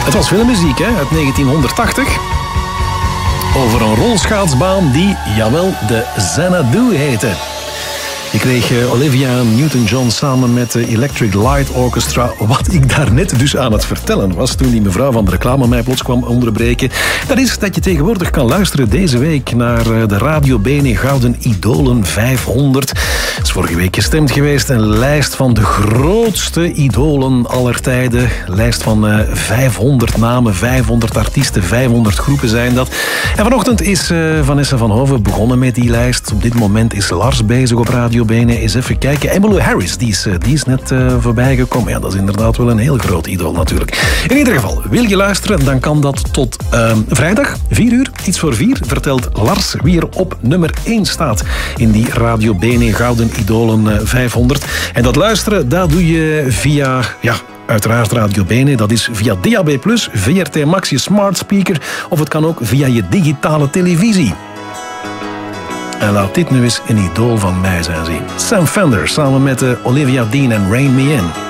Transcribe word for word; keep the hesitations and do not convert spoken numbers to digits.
Het was filmmuziek, hè, uit negentienhonderdtachtig. Over een rolschaatsbaan die, jawel, de Xanadu heette. Je kreeg Olivia Newton-John samen met de Electric Light Orchestra. Wat ik daarnet dus aan het vertellen was toen die mevrouw van de reclame mij plots kwam onderbreken. Dat is dat je tegenwoordig kan luisteren deze week naar de Radio Bene Gouden Idolen vijfhonderd. Dat is vorige week gestemd geweest. Een lijst van de grootste idolen aller tijden. Een lijst van uh, vijfhonderd namen, vijfhonderd artiesten, vijfhonderd groepen zijn dat. En vanochtend is uh, Vanessa van Hoven begonnen met die lijst. Op dit moment is Lars bezig op Radio Bene. Eens even kijken. Emmylou Harris, die is, die is net uh, voorbij gekomen. Ja, dat is inderdaad wel een heel groot idool natuurlijk. In ieder geval, wil je luisteren, dan kan dat tot uh, vrijdag, vier uur, iets voor vier, vertelt Lars wie er op nummer één staat in die Radio Bene Gouden Idolen uh, vijfhonderd. En dat luisteren, dat doe je via... ja. Uiteraard Radio Bene, dat is via D A B plus, V R T Max, je smart speaker, of het kan ook via je digitale televisie. En laat dit nu eens een idool van mij zijn zien. Sam Fender samen met uh, Olivia Dean en Rain Me In.